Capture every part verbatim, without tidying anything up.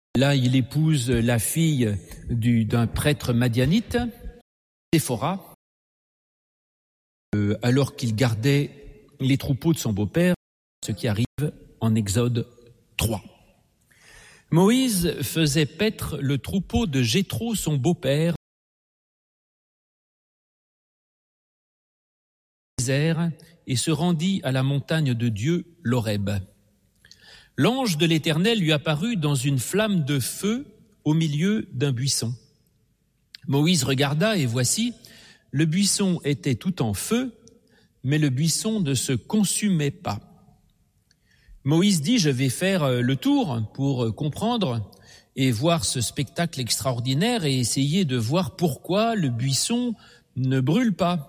Là, il épouse la fille du, d'un prêtre madianite, Séphora, euh, alors qu'il gardait les troupeaux de son beau-père, ce qui arrive en Exode trois. Moïse faisait paître le troupeau de Jéthro, son beau-père, et se rendit à la montagne de Dieu, l'Horeb. L'ange de l'Éternel lui apparut dans une flamme de feu au milieu d'un buisson. Moïse regarda et voici, le buisson était tout en feu, mais le buisson ne se consumait pas. Moïse dit, je vais faire le tour pour comprendre et voir ce spectacle extraordinaire et essayer de voir pourquoi le buisson ne brûle pas.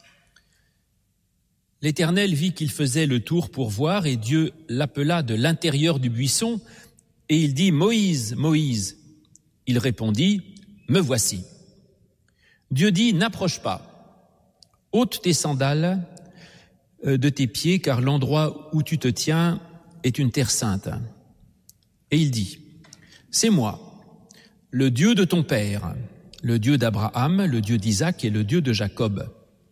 L'Éternel vit qu'il faisait le tour pour voir et Dieu l'appela de l'intérieur du buisson et il dit « Moïse, Moïse ». Il répondit « Me voici ». Dieu dit « N'approche pas, ôte tes sandales de tes pieds car l'endroit où tu te tiens est une terre sainte. » Et il dit « C'est moi, le Dieu de ton père, le Dieu d'Abraham, le Dieu d'Isaac et le Dieu de Jacob. »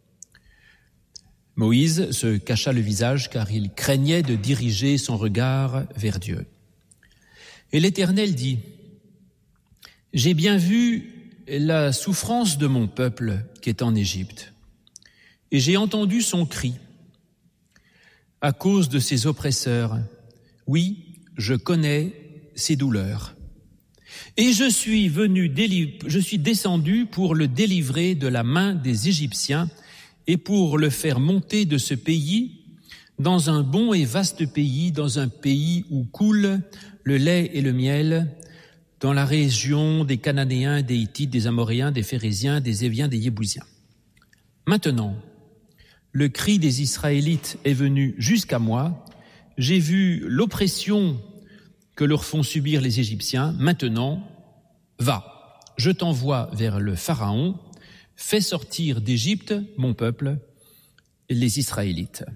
Moïse se cacha le visage car il craignait de diriger son regard vers Dieu. Et l'Éternel dit, « J'ai bien vu la souffrance de mon peuple qui est en Égypte, et j'ai entendu son cri à cause de ses oppresseurs. Oui, je connais ses douleurs. Et je suis venu, déliv- je suis descendu pour le délivrer de la main des Égyptiens, et pour le faire monter de ce pays dans un bon et vaste pays, dans un pays où coule le lait et le miel, dans la région des Cananéens, des Hittites, des Amoréens, des Phéréziens, des Éviens, des Yébousiens. Maintenant, le cri des Israélites est venu jusqu'à moi, j'ai vu l'oppression que leur font subir les Égyptiens. Maintenant, va, je t'envoie vers le Pharaon, fais sortir d'Égypte, mon peuple, les Israélites.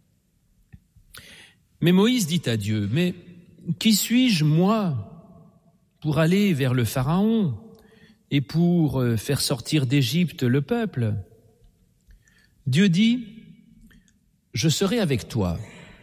Mais Moïse dit à Dieu, mais qui suis-je, moi, pour aller vers le Pharaon et pour faire sortir d'Égypte le peuple? Dieu dit, je serai avec toi.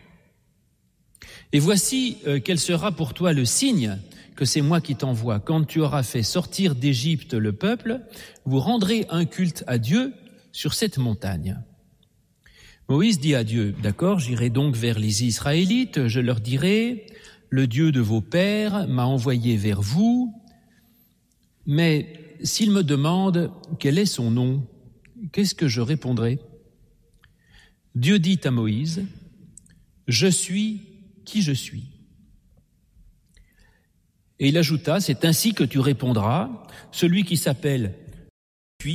Et voici euh, quel sera pour toi le signe que c'est moi qui t'envoie. Quand tu auras fait sortir d'Égypte le peuple, vous rendrez un culte à Dieu sur cette montagne. Moïse dit à Dieu, d'accord, j'irai donc vers les Israélites, je leur dirai, le Dieu de vos pères m'a envoyé vers vous, mais s'ils me demandent quel est son nom, qu'est-ce que je répondrai? Dieu dit à Moïse, je suis qui je suis. Et il ajouta, c'est ainsi que tu répondras, celui qui s'appelle « Puis »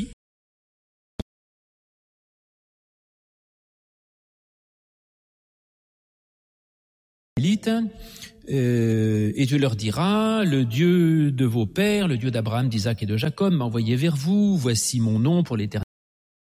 euh, et tu leur diras, le Dieu de vos pères, le Dieu d'Abraham, d'Isaac et de Jacob m'a envoyé vers vous, voici mon nom pour l'éternité.